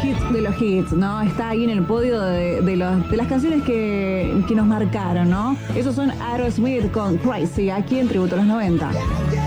hits de los hits, ¿no? Está ahí en el podio de las canciones que nos marcaron, ¿no? Esos son Aerosmith con Crazy, aquí en Tributo a los 90.